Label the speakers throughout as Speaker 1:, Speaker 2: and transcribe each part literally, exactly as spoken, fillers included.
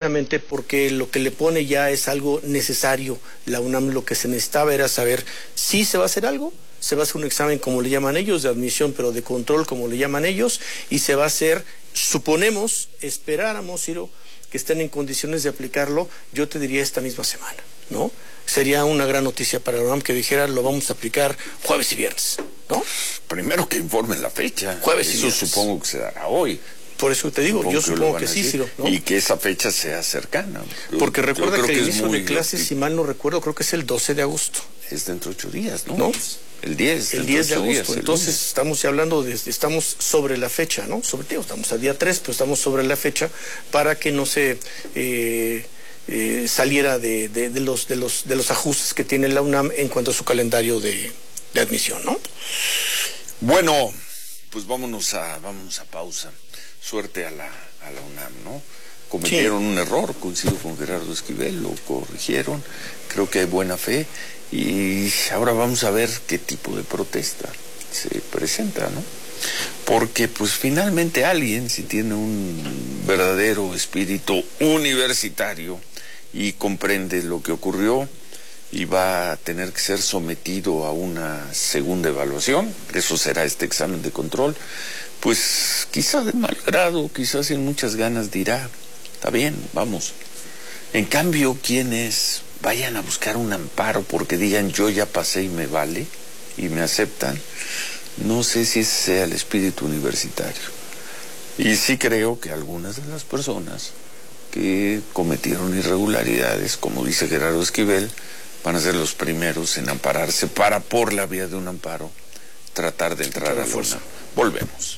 Speaker 1: precisamente porque lo que le pone ya es algo necesario. La UNAM lo que se necesitaba era saber si se va a hacer algo, se va a hacer un examen como le llaman ellos, de admisión, pero de control como le llaman ellos, y se va a hacer, suponemos, esperáramos, Ciro, que estén en condiciones de aplicarlo, yo te diría esta misma semana, ¿no? Sería una gran noticia para la UNAM que dijera, lo vamos a aplicar jueves y viernes, ¿no?
Speaker 2: Primero que informen la fecha.
Speaker 1: Jueves y
Speaker 2: Eso
Speaker 1: viernes.
Speaker 2: supongo que se dará hoy.
Speaker 1: Por eso te digo,
Speaker 2: Supongo
Speaker 1: yo
Speaker 2: que lo
Speaker 1: supongo
Speaker 2: van
Speaker 1: que
Speaker 2: a
Speaker 1: sí,
Speaker 2: decir,
Speaker 1: Ciro, ¿no?
Speaker 2: Y que esa fecha sea cercana. Yo-
Speaker 1: Porque
Speaker 2: yo
Speaker 1: recuerda
Speaker 2: creo
Speaker 1: que el
Speaker 2: es
Speaker 1: inicio
Speaker 2: muy
Speaker 1: de clases,
Speaker 2: opti-
Speaker 1: si mal no recuerdo, creo que es el doce de agosto.
Speaker 2: Es dentro de ocho días, ¿no?
Speaker 1: ¿No?
Speaker 2: El diez.
Speaker 1: El
Speaker 2: dentro
Speaker 1: diez de
Speaker 2: ocho
Speaker 1: agosto,
Speaker 2: días, el
Speaker 1: entonces
Speaker 2: lunes.
Speaker 1: estamos ya hablando de, estamos sobre la fecha, ¿no? Sobre todo, estamos a día tres, pero estamos sobre la fecha para que no se eh, eh, saliera de, de, de los de los de los ajustes que tiene la UNAM en cuanto a su calendario de, de admisión, ¿no?
Speaker 2: Bueno, pues vámonos a, vámonos a pausa. Suerte a la, a la UNAM, ¿no? Cometieron
Speaker 1: Sí.
Speaker 2: un error, coincido con Gerardo Esquivel, lo corrigieron, creo que hay buena fe, y ahora vamos a ver qué tipo de protesta se presenta, ¿no? Porque pues finalmente alguien, si tiene un verdadero espíritu universitario y comprende lo que ocurrió, y va a tener que ser sometido a una segunda evaluación, eso será este examen de control, pues quizá de mal grado, quizás sin muchas ganas dirá, está bien, vamos. En cambio, quienes vayan a buscar un amparo porque digan yo ya pasé y me vale, y me aceptan, no sé si ese sea el espíritu universitario. Y sí creo que algunas de las personas que cometieron irregularidades, como dice Gerardo Esquivel, van a ser los primeros en ampararse para, por la vía de un amparo, tratar de entrar a la fuerza. Volvemos.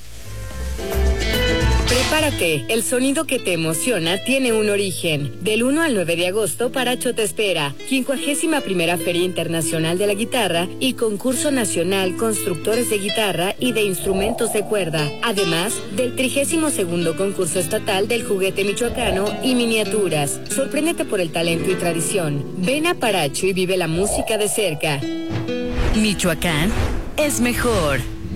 Speaker 3: Prepárate, el sonido que te emociona tiene un origen. Del uno al nueve de agosto, Paracho te espera. quincuagésima primera Feria Internacional de la Guitarra y Concurso Nacional Constructores de Guitarra y de Instrumentos de Cuerda. Además del trigésimo segundo Concurso Estatal del Juguete Michoacano y Miniaturas. Sorpréndete por el talento y tradición. Ven a Paracho y vive la música de cerca. Michoacán es mejor.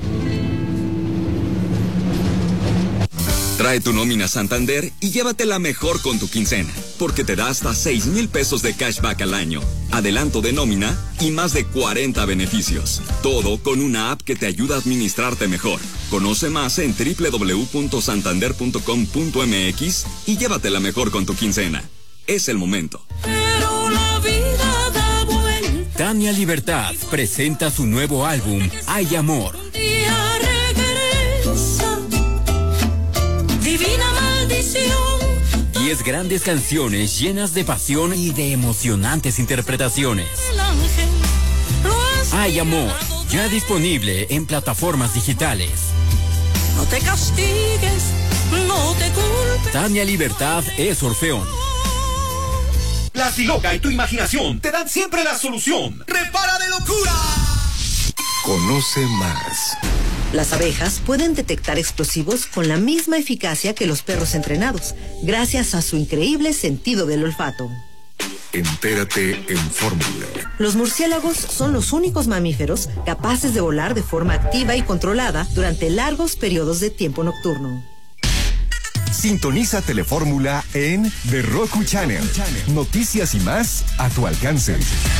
Speaker 4: Trae tu nómina Santander y llévatela mejor con tu quincena, porque te da hasta seis mil pesos de cashback al año, adelanto de nómina y más de cuarenta beneficios. Todo con una app que te ayuda a administrarte mejor. Conoce más en doble u doble u doble u punto santander punto com punto m x y llévatela mejor con tu quincena. Es el momento.
Speaker 5: Pero la vida da vuelta.
Speaker 6: Tania Libertad presenta su nuevo álbum, Hay Amor.
Speaker 5: Un día regresa. Divina maldición.
Speaker 6: Diez grandes canciones llenas de pasión y de emocionantes interpretaciones.
Speaker 5: El ángel lo has
Speaker 6: Hay Amor,
Speaker 5: llevado
Speaker 6: ya
Speaker 5: de-
Speaker 6: disponible en plataformas digitales.
Speaker 5: No te castigues, no te culpes.
Speaker 6: Tania Libertad es Orfeón.
Speaker 7: Plastiloca y tu imaginación te dan siempre la solución. ¡Repara de locura!
Speaker 8: Conoce más.
Speaker 9: Las abejas pueden detectar explosivos con la misma eficacia que los perros entrenados, gracias a su increíble sentido del olfato.
Speaker 8: Entérate en Fórmula.
Speaker 9: Los murciélagos son los únicos mamíferos capaces de volar de forma activa y controlada durante largos periodos de tiempo nocturno.
Speaker 8: Sintoniza Telefórmula en The Roku Channel. Noticias y más a tu alcance.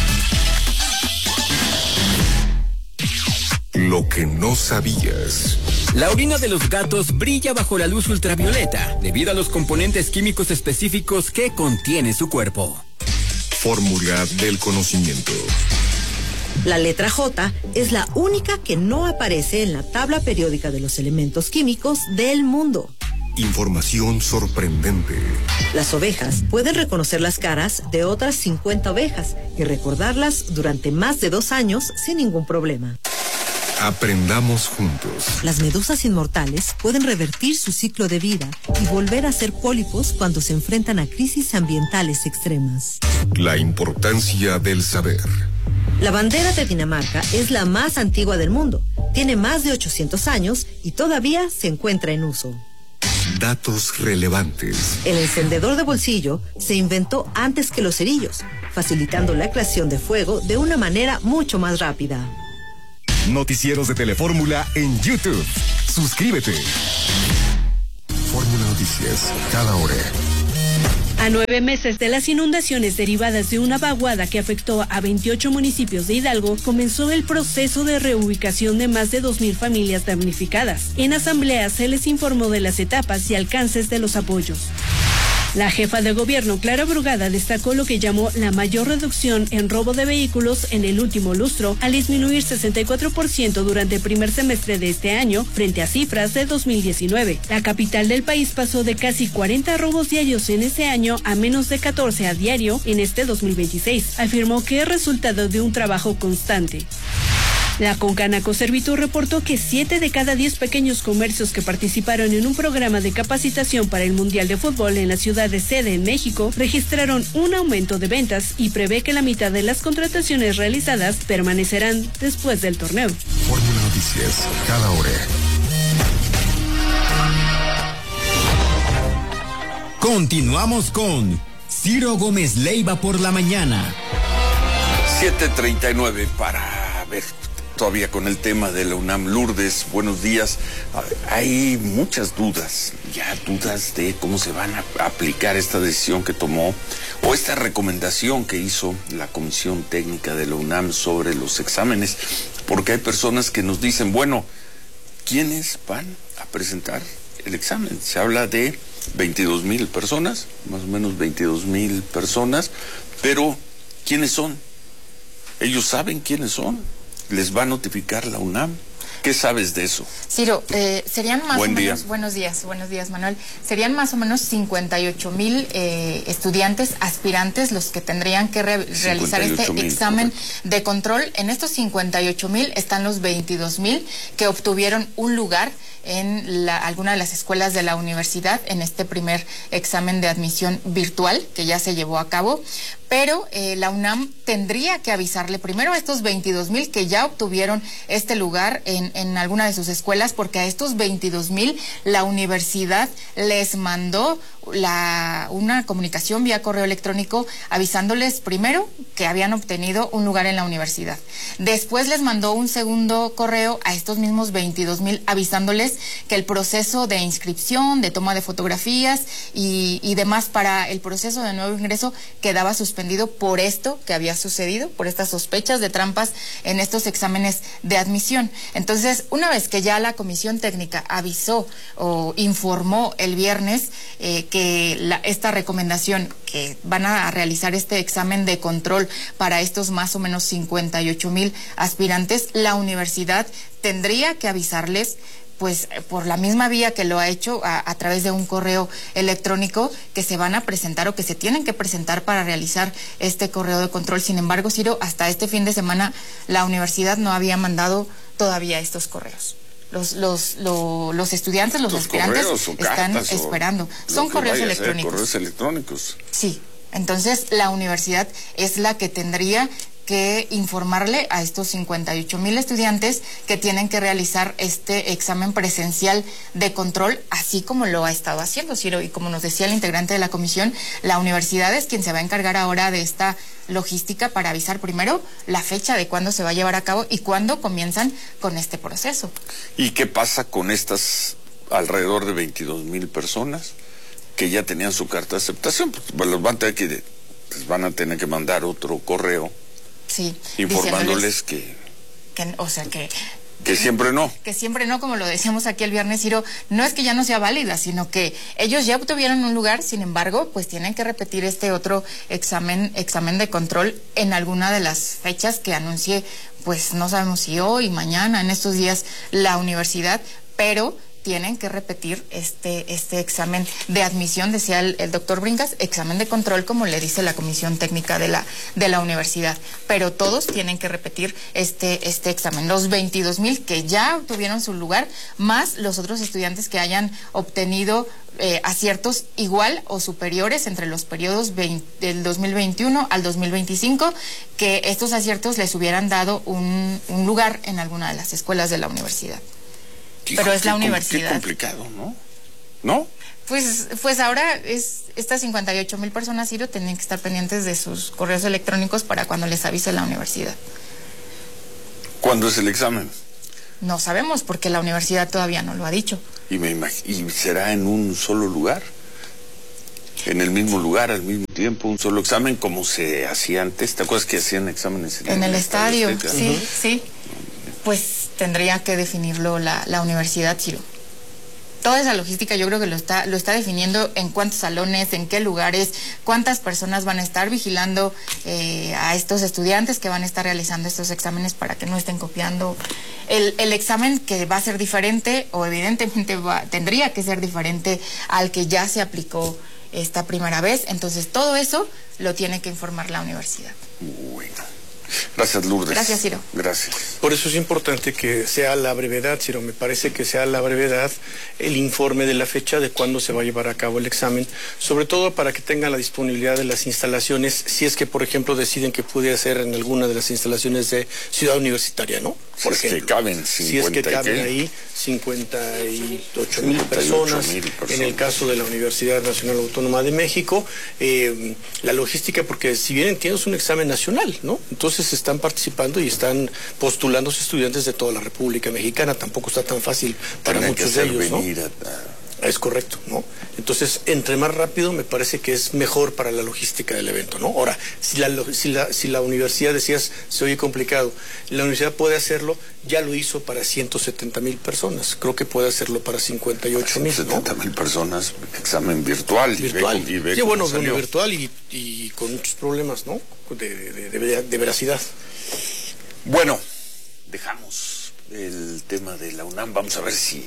Speaker 8: Lo que no sabías.
Speaker 6: La orina de los gatos brilla bajo la luz ultravioleta debido a los componentes químicos específicos que contiene su cuerpo.
Speaker 8: Fórmula del conocimiento.
Speaker 9: La letra J es la única que no aparece en la tabla periódica de los elementos químicos del mundo.
Speaker 8: Información sorprendente.
Speaker 9: Las ovejas pueden reconocer las caras de otras cincuenta ovejas y recordarlas durante más de dos años sin ningún problema.
Speaker 8: Aprendamos juntos.
Speaker 9: Las medusas inmortales pueden revertir su ciclo de vida y volver a ser pólipos cuando se enfrentan a crisis ambientales extremas.
Speaker 8: La importancia del saber.
Speaker 9: La bandera de Dinamarca es la más antigua del mundo. Tiene más de ochocientos años y todavía se encuentra en uso.
Speaker 8: Datos relevantes.
Speaker 9: El encendedor de bolsillo se inventó antes que los cerillos, facilitando la creación de fuego de una manera mucho más rápida.
Speaker 8: Noticieros de Telefórmula en YouTube. Suscríbete. Fórmula Noticias, cada hora.
Speaker 10: A nueve meses de las inundaciones derivadas de una vaguada que afectó a veintiocho municipios de Hidalgo, comenzó el proceso de reubicación de más de dos mil familias damnificadas. En asamblea se les informó de las etapas y alcances de los apoyos. La jefa de gobierno, Clara Brugada, destacó lo que llamó la mayor reducción en robo de vehículos en el último lustro, al disminuir sesenta y cuatro por ciento durante el primer semestre de este año, frente a cifras de dos mil diecinueve. La capital del país pasó de casi cuarenta robos diarios en ese año a menos de catorce a diario en este dos mil veintiséis. Afirmó que es resultado de un trabajo constante. La Concanaco Servitur reportó que siete de cada diez pequeños comercios que participaron en un programa de capacitación para el Mundial de Fútbol en la ciudad de sede en México registraron un aumento de ventas y prevé que la mitad de las contrataciones realizadas permanecerán después del torneo.
Speaker 8: Fórmula Noticias, cada hora.
Speaker 6: Continuamos con Ciro Gómez Leiva por la mañana.
Speaker 2: siete treinta y nueve para ver. Todavía con el tema de la UNAM. Lourdes, buenos días. Hay muchas dudas, ya dudas de cómo se van a aplicar esta decisión que tomó o esta recomendación que hizo la Comisión Técnica de la UNAM sobre los exámenes, porque hay personas que nos dicen, bueno, ¿quiénes van a presentar el examen? Se habla de veintidós mil personas, más o menos veintidós mil personas, pero ¿quiénes son? ¿Ellos saben quiénes son? ¿Les va a notificar la UNAM? ¿Qué sabes de eso?
Speaker 11: Ciro, eh, serían más
Speaker 2: Buen
Speaker 11: o
Speaker 2: día.
Speaker 11: menos, buenos días, buenos días Manuel, serían más o menos cincuenta y ocho mil eh, estudiantes aspirantes los que tendrían que re realizar este mil, examen correcto. de control. En estos cincuenta y ocho mil están los veintidós mil que obtuvieron un lugar en la, alguna de las escuelas de la universidad en este primer examen de admisión virtual que ya se llevó a cabo. Pero eh, la UNAM tendría que avisarle primero a estos veintidós mil que ya obtuvieron este lugar en, en alguna de sus escuelas, porque a estos veintidós mil la universidad les mandó la, una comunicación vía correo electrónico avisándoles primero que habían obtenido un lugar en la universidad. Después les mandó un segundo correo a estos mismos veintidós mil avisándoles que el proceso de inscripción, de toma de fotografías y, y demás para el proceso de nuevo ingreso quedaba suspendido por esto que había sucedido, por estas sospechas de trampas en estos exámenes de admisión. Entonces, una vez que ya la Comisión Técnica avisó o informó el viernes eh, que la, esta recomendación que van a realizar este examen de control para estos más o menos cincuenta y ocho mil aspirantes, la universidad tendría que avisarles, pues por la misma vía que lo ha hecho a, a través de un correo electrónico, que se van a presentar o que se tienen que presentar para realizar este correo de control. Sin embargo, Ciro, hasta este fin de semana la universidad no había mandado todavía estos correos. Los los los, los estudiantes, los, los aspirantes están esperando. Son correos electrónicos.
Speaker 2: Correos electrónicos.
Speaker 11: Sí. Entonces, la universidad es la que tendría que informarle a estos cincuenta y ocho mil estudiantes que tienen que realizar este examen presencial de control, así como lo ha estado haciendo, Ciro. Y como nos decía el integrante de la comisión, la universidad es quien se va a encargar ahora de esta logística para avisar primero la fecha de cuándo se va a llevar a cabo y cuándo comienzan con este proceso.
Speaker 2: ¿Y qué pasa con estas alrededor de veintidós mil personas que ya tenían su carta de aceptación? Pues los van a tener que, les van a tener que mandar otro correo.
Speaker 11: Sí,
Speaker 2: informándoles que,
Speaker 11: que, o sea que
Speaker 2: que siempre no.
Speaker 11: Que siempre no, como lo decíamos aquí el viernes, Ciro, no es que ya no sea válida, sino que ellos ya obtuvieron un lugar, sin embargo, pues tienen que repetir este otro examen, examen de control en alguna de las fechas que anuncie, pues no sabemos si hoy, mañana, en estos días, la universidad, pero tienen que repetir este este examen de admisión, decía el, el doctor Bringas, examen de control, como le dice la Comisión Técnica de la de la universidad, pero todos tienen que repetir este este examen, los veintidós mil que ya obtuvieron su lugar, más los otros estudiantes que hayan obtenido eh, aciertos igual o superiores entre los periodos veinte, del dos mil veintiuno al dos mil veinticinco, que estos aciertos les hubieran dado un, un lugar en alguna de las escuelas de la universidad.
Speaker 2: Hijo,
Speaker 11: pero es la
Speaker 2: qué,
Speaker 11: universidad.
Speaker 2: Qué complicado, ¿no? ¿No?
Speaker 11: Pues, pues ahora es estas cincuenta y ocho mil personas, Ciro, tienen que estar pendientes de sus correos electrónicos para cuando les avise la universidad.
Speaker 2: ¿Cuándo es el examen?
Speaker 11: No sabemos, porque la universidad todavía no lo ha dicho.
Speaker 2: ¿Y, me ¿Y será en un solo lugar? en el mismo lugar, al mismo tiempo, un solo examen, como se hacía antes. ¿Te acuerdas que hacían exámenes en,
Speaker 11: en el,
Speaker 2: el
Speaker 11: estadio?
Speaker 2: estadio
Speaker 11: Sí, uh-huh. sí. Pues tendría que definirlo la, la universidad, Ciro. Toda esa logística yo creo que lo está, lo está definiendo en cuántos salones, en qué lugares, cuántas personas van a estar vigilando eh, a estos estudiantes que van a estar realizando estos exámenes para que no estén copiando. El, el examen que va a ser diferente, o evidentemente va, tendría que ser diferente al que ya se aplicó esta primera vez. Entonces todo eso lo tiene que informar la universidad.
Speaker 2: Bueno. Gracias, Lourdes.
Speaker 11: Gracias, Ciro.
Speaker 2: Gracias.
Speaker 1: Por eso es importante que sea la brevedad, Ciro. Me parece que sea la brevedad el informe de la fecha de cuándo se va a llevar a cabo el examen, sobre todo para que tengan la disponibilidad de las instalaciones, si es que, por ejemplo, deciden que pudiera ser en alguna de las instalaciones de Ciudad Universitaria, ¿no? Por
Speaker 2: si
Speaker 1: ejemplo,
Speaker 2: es que caben
Speaker 1: si es que caben ahí cincuenta y ocho mil personas, personas, en el caso de la Universidad Nacional Autónoma de México, eh, la logística, porque si bien entiendo es un examen nacional, ¿no? Entonces están participando y están postulándose estudiantes de toda la República Mexicana, tampoco está tan fácil para
Speaker 2: Tienen
Speaker 1: muchos
Speaker 2: que
Speaker 1: de ellos, ¿no?
Speaker 2: A...
Speaker 1: Es correcto, ¿no? Entonces, entre más rápido me parece que es mejor para la logística del evento, ¿no? Ahora, si la, si la, si la universidad, decías, se oye complicado, la universidad puede hacerlo, ya lo hizo para ciento setenta mil personas, creo que puede hacerlo para cincuenta y ocho mil, ¿no?
Speaker 2: setenta mil personas, examen virtual.
Speaker 1: Virtual.
Speaker 2: Y ve, y ve
Speaker 1: sí, bueno,
Speaker 2: salió.
Speaker 1: virtual y, y con muchos problemas, ¿no? De, de, de, de veracidad.
Speaker 2: Bueno, dejamos el tema de la UNAM. Vamos a ver si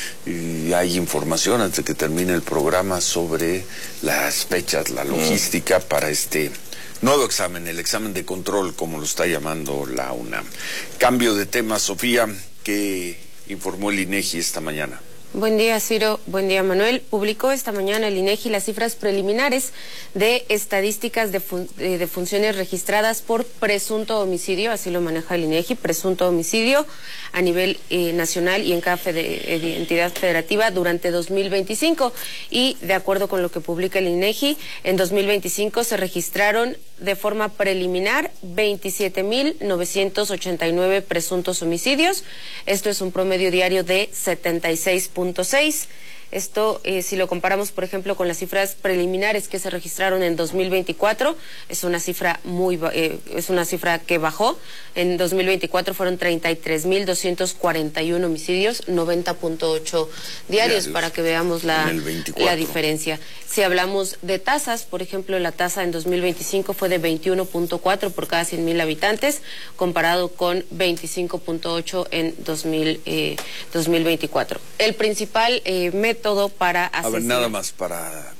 Speaker 2: y hay información antes de que termine el programa sobre las fechas, la logística mm. para este nuevo examen, el examen de control, como lo está llamando la UNAM. Cambio de tema, Sofía, que informó el INEGI esta mañana.
Speaker 12: Buen día, Ciro. Buen día, Manuel. Publicó esta mañana el INEGI las cifras preliminares de estadísticas de, fun de funciones registradas por presunto homicidio, así lo maneja el INEGI, presunto homicidio a nivel eh, nacional y en cada eh, entidad federativa durante dos mil veinticinco. Y de acuerdo con lo que publica el INEGI, en dos mil veinticinco se registraron de forma preliminar veintisiete mil novecientos ochenta y nueve presuntos homicidios. Esto es un promedio diario de setenta y seis punto seis. Esto, eh, si lo comparamos, por ejemplo, con las cifras preliminares que se registraron en dos mil veinticuatro, es una cifra muy, eh, es una cifra que bajó. En dos mil veinticuatro fueron treinta y tres mil doscientos cuarenta y uno homicidios, noventa punto ocho diarios, diarios, para que veamos la, la diferencia. Si hablamos de tasas, por ejemplo, la tasa en dos mil veinticinco fue de veintiuno punto cuatro por cada cien mil habitantes, comparado con veinticinco punto ocho en dos mil, eh, dos mil veinticuatro. El principal eh, método todo para asesinar.
Speaker 2: A ver, nada más para,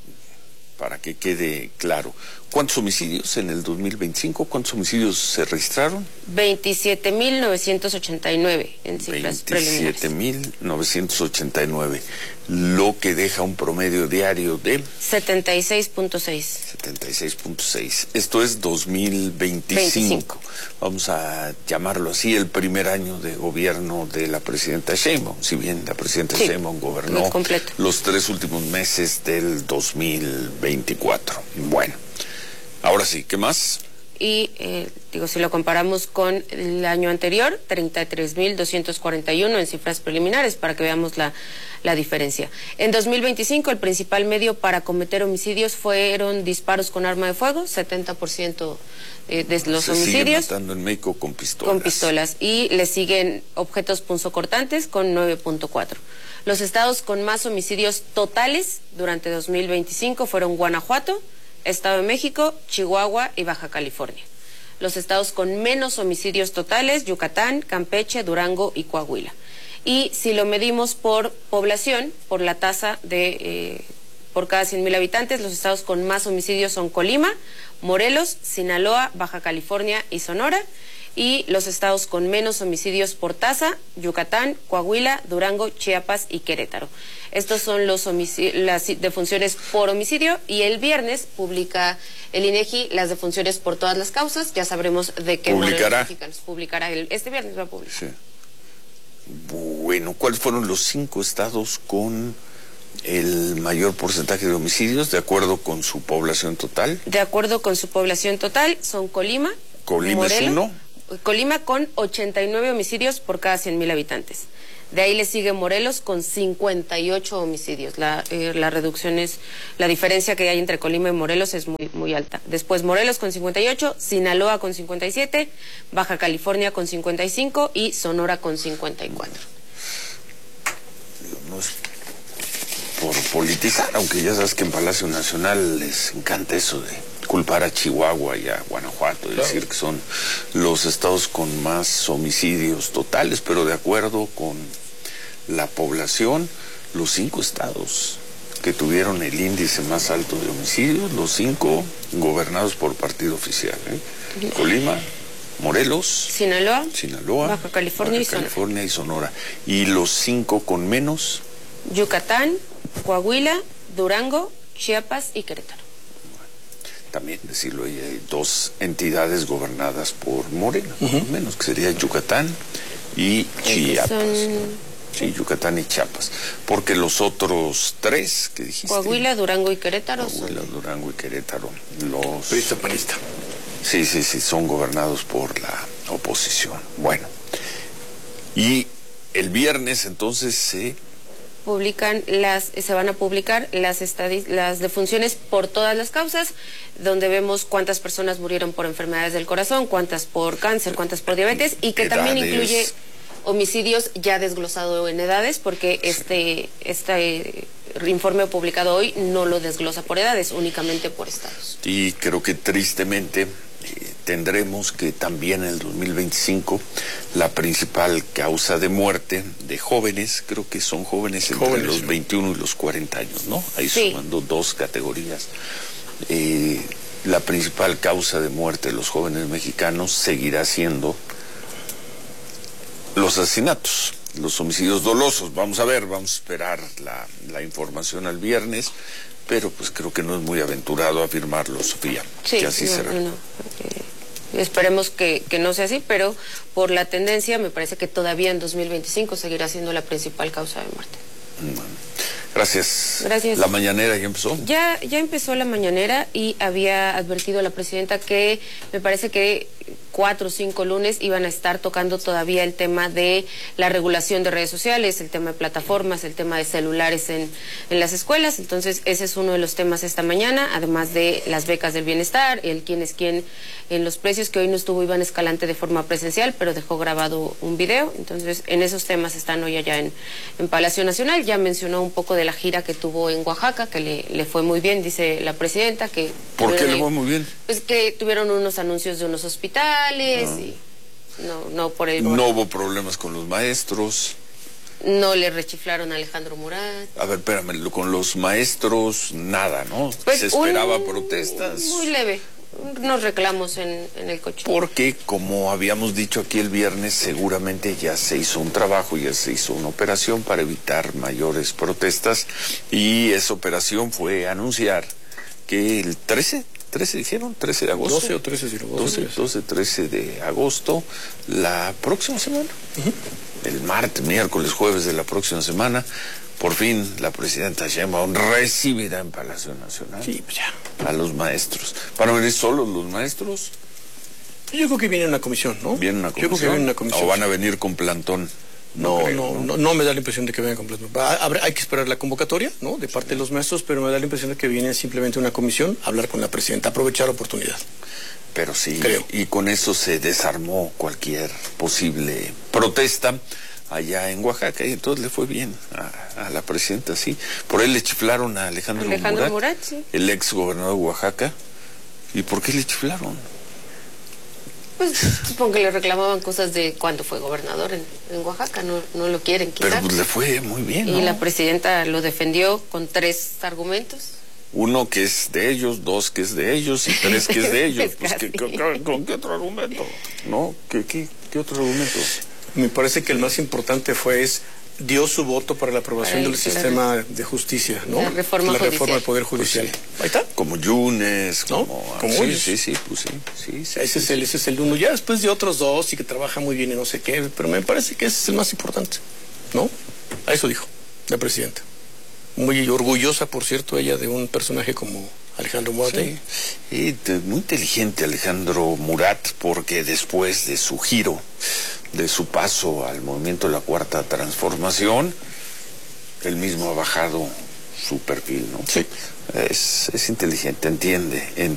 Speaker 2: para que quede claro. ¿Cuántos homicidios en el dos mil veinticinco? ¿Cuántos homicidios se registraron?
Speaker 12: veintisiete mil novecientos ochenta y nueve en cifras preliminares.
Speaker 2: veintisiete mil novecientos ochenta y nueve, lo que deja un promedio diario de...
Speaker 12: setenta y seis punto seis.
Speaker 2: setenta y seis punto seis. Esto es dos mil veinticinco. veinticinco. Vamos a llamarlo así, el primer año de gobierno de la presidenta Sheinbaum. Si bien la presidenta sí, Sheinbaum gobernó los tres últimos meses del dos mil veinticuatro. Bueno. Ahora sí, ¿qué más?
Speaker 12: Y, eh, digo, si lo comparamos con el año anterior, treinta y tres mil doscientos cuarenta y uno en cifras preliminares, para que veamos la, la diferencia. En dos mil veinticinco, el principal medio para cometer homicidios fueron disparos con arma de fuego, setenta por ciento de, de los
Speaker 2: Se
Speaker 12: homicidios.
Speaker 2: Se sigue matando en México con pistolas.
Speaker 12: Con pistolas. Y le siguen objetos punzocortantes con nueve punto cuatro. Los estados con más homicidios totales durante dos mil veinticinco fueron Guanajuato, Estado de México, Chihuahua y Baja California. Los estados con menos homicidios totales, Yucatán, Campeche, Durango y Coahuila. Y si lo medimos por población, por la tasa de, eh, por cada cien mil habitantes, los estados con más homicidios son Colima, Morelos, Sinaloa, Baja California y Sonora. Y los estados con menos homicidios por tasa, Yucatán, Coahuila, Durango, Chiapas y Querétaro. Estos son los las defunciones por homicidio, y el viernes publica el INEGI las defunciones por todas las causas. Ya sabremos de qué
Speaker 2: publicará.
Speaker 12: Mexicanos publicará el, este viernes va a publicar.
Speaker 2: Sí. Bueno, ¿cuáles fueron los cinco estados con el mayor porcentaje de homicidios de acuerdo con su población total?
Speaker 12: De acuerdo con su población total son Colima,
Speaker 2: Colima
Speaker 12: Morelos,
Speaker 2: es uno.
Speaker 12: Colima con ochenta y nueve homicidios por cada cien mil habitantes. De ahí le sigue Morelos con cincuenta y ocho homicidios. La, eh, la reducción es, la diferencia que hay entre Colima y Morelos es muy, muy alta. Después Morelos con cincuenta y ocho, Sinaloa con cincuenta y siete, Baja California con cincuenta y cinco y Sonora con cincuenta y cuatro.
Speaker 2: No es por politizar, aunque ya sabes que en Palacio Nacional les encanta eso de culpar a Chihuahua y a Guanajuato, claro. Decir que son los estados con más homicidios totales, pero de acuerdo con la población, los cinco estados que tuvieron el índice más alto de homicidios, los cinco gobernados por partido oficial, ¿eh? Colima, Morelos,
Speaker 12: Sinaloa,
Speaker 2: Sinaloa,
Speaker 12: Baja California,
Speaker 2: Baja California y Sonora. Y los cinco con menos,
Speaker 12: Yucatán, Coahuila, Durango, Chiapas y Querétaro.
Speaker 2: También decirlo, hay dos entidades gobernadas por Morena, uh-huh. menos que sería Yucatán y Chiapas. Son... Sí, Yucatán y Chiapas. Porque los otros tres que dijiste.
Speaker 12: Coahuila, Durango y Querétaro.
Speaker 2: Coahuila,
Speaker 12: son...
Speaker 2: Durango y Querétaro. Los...
Speaker 1: Prista, panista.
Speaker 2: Sí, sí, sí, son gobernados por la oposición. Bueno. Y el viernes entonces se...
Speaker 12: publican las, se van a publicar las estadis, las defunciones por todas las causas, donde vemos cuántas personas murieron por enfermedades del corazón, cuántas por cáncer, cuántas por diabetes, y que edades. También incluye homicidios ya desglosado en edades, porque este, este informe publicado hoy no lo desglosa por edades, únicamente por estados.
Speaker 2: Y creo que tristemente eh, tendremos que también en el dos mil veinticinco la principal causa de muerte de jóvenes, creo que son jóvenes entre jóvenes, los veintiuno y los cuarenta años, ¿no? Ahí sí. Sumando dos categorías. Eh, la principal causa de muerte de los jóvenes mexicanos seguirá siendo los asesinatos, los homicidios dolosos. Vamos a ver, vamos a esperar la, la información al viernes, pero pues creo que no es muy aventurado afirmarlo, Sofía,
Speaker 12: sí,
Speaker 2: que así
Speaker 12: no,
Speaker 2: será.
Speaker 12: No, no. Okay. Esperemos que, que no sea así, pero por la tendencia me parece que todavía en dos mil veinticinco seguirá siendo la principal causa de muerte.
Speaker 2: Bueno, gracias.
Speaker 12: Gracias.
Speaker 2: ¿La mañanera ya empezó?
Speaker 12: Ya, ya empezó la mañanera y había advertido a la presidenta que me parece que cuatro o cinco lunes iban a estar tocando todavía el tema de la regulación de redes sociales, el tema de plataformas, el tema de celulares en, en las escuelas. Entonces ese es uno de los temas esta mañana, además de las becas del bienestar, el quién es quién en los precios, que hoy no estuvo Iván Escalante de forma presencial, pero dejó grabado un video. Entonces en esos temas están hoy allá en, en Palacio Nacional. Ya mencionó un poco de la gira que tuvo en Oaxaca, que le, le fue muy bien, dice la presidenta. Que
Speaker 2: ¿Por qué le fue muy bien?
Speaker 12: Pues que tuvieron unos anuncios de unos hospitales. Ah. Y no, no por el
Speaker 2: no hubo problemas con los maestros.
Speaker 12: No le rechiflaron a Alejandro Murat.
Speaker 2: A ver, espérame, con los maestros nada, ¿no?
Speaker 12: Pues
Speaker 2: se esperaba
Speaker 12: un,
Speaker 2: protestas.
Speaker 12: Muy leve, unos reclamos en, en el coche.
Speaker 2: Porque, como habíamos dicho aquí el viernes, seguramente ya se hizo un trabajo, ya se hizo una operación para evitar mayores protestas, y esa operación fue anunciar que el trece, trece dijeron, trece de agosto.
Speaker 1: doce o trece, si lo
Speaker 2: doce, doce, trece de agosto, la próxima semana. Uh-huh. El martes, miércoles, jueves de la próxima semana, por fin la presidenta Sheinbaum recibirá en Palacio Nacional
Speaker 1: sí, pues ya.
Speaker 2: a los maestros. ¿Van a venir solos los maestros?
Speaker 1: Yo creo que viene una comisión, ¿no?
Speaker 2: ¿Viene una comisión?
Speaker 1: Yo creo que viene una comisión.
Speaker 2: ¿O van a venir con plantón?
Speaker 1: No, no, creo, no, no, no me da la impresión de que vengan con plantón. Hay que esperar la convocatoria, ¿no? De parte sí. de los maestros, pero me da la impresión de que viene simplemente una comisión a hablar con la presidenta, aprovechar la oportunidad.
Speaker 2: Pero sí,
Speaker 1: creo.
Speaker 2: Y con eso se desarmó cualquier posible protesta allá en Oaxaca, y entonces le fue bien a, a la presidenta, sí. Por él le chiflaron a Alejandro,
Speaker 12: Alejandro
Speaker 2: Murat,
Speaker 12: Murat sí.
Speaker 2: el ex gobernador de Oaxaca. ¿Y por qué le chiflaron?
Speaker 12: Pues supongo que le reclamaban cosas de cuando fue gobernador en, en Oaxaca, no, no lo quieren quitar.
Speaker 2: Pero pues le fue muy bien, ¿no?
Speaker 12: Y la presidenta lo defendió con tres argumentos.
Speaker 2: Uno que es de ellos, dos que es de ellos y tres que es de ellos. Pues, ¿qué, qué, ¿con qué otro argumento? ¿No? ¿Qué, qué, qué otro argumento?
Speaker 1: Me parece que el más importante fue es dio su voto para la aprobación Ay, del claro. sistema de justicia, ¿no?
Speaker 12: La reforma
Speaker 1: la
Speaker 12: judicial.
Speaker 1: reforma del Poder Judicial.
Speaker 2: Pues sí.
Speaker 1: Ahí está.
Speaker 2: Como Yunes, como...
Speaker 1: ¿No? Como
Speaker 2: sí,
Speaker 1: ellos.
Speaker 2: sí, sí, pues sí, sí, sí.
Speaker 1: Ese,
Speaker 2: sí,
Speaker 1: es
Speaker 2: sí.
Speaker 1: El, ese es el uno. Ya después de otros dos y que trabaja muy bien y no sé qué, pero me parece que ese es el más importante, ¿no? A eso dijo la presidenta. Muy orgullosa, por cierto, ella de un personaje como Alejandro Murat.
Speaker 2: Sí. Y muy inteligente Alejandro Murat, porque después de su giro de su paso al movimiento de la Cuarta Transformación, él mismo ha bajado su perfil, ¿no?
Speaker 1: Sí.
Speaker 2: Es, es inteligente, entiende, entiende.